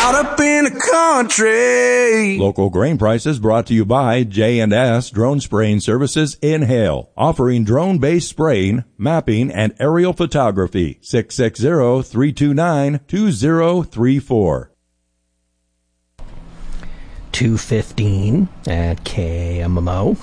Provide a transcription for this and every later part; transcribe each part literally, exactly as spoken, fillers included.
out up in the country. Local grain prices brought to you by J and S Drone Spraying Services in Hale, offering drone-based spraying, mapping, and aerial photography. six six zero, three two nine, two zero three four. two fifteen at K M M O.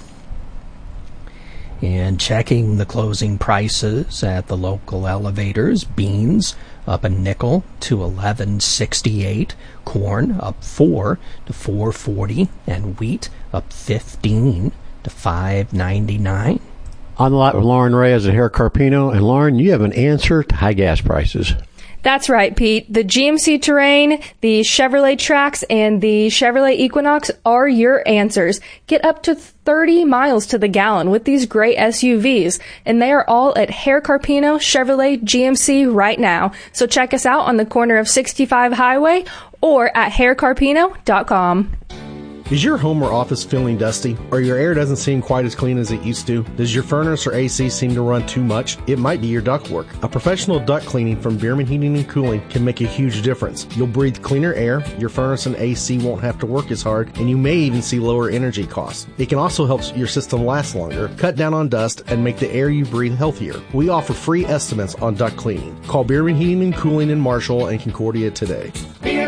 And checking the closing prices at the local elevators, beans up a nickel to eleven sixty-eight, corn up four to four forty, and wheat up fifteen to five ninety-nine. On the lot with Lauren Reyes at Hair Carpino. And Lauren, you have an answer to high gas prices. That's right, Pete. The G M C Terrain, the Chevrolet Trax, and the Chevrolet Equinox are your answers. Get up to thirty miles to the gallon with these great S U Vs, and they are all at Hair Carpino Chevrolet G M C right now. So check us out on the corner of sixty-five Highway or at hair carpino dot com. Is your home or office feeling dusty? Or your air doesn't seem quite as clean as it used to? Does your furnace or A C seem to run too much? It might be your ductwork. A professional duct cleaning from Bierman Heating and Cooling can make a huge difference. You'll breathe cleaner air, your furnace and A C won't have to work as hard, and you may even see lower energy costs. It can also help your system last longer, cut down on dust, and make the air you breathe healthier. We offer free estimates on duct cleaning. Call Bierman Heating and Cooling in Marshall and Concordia today.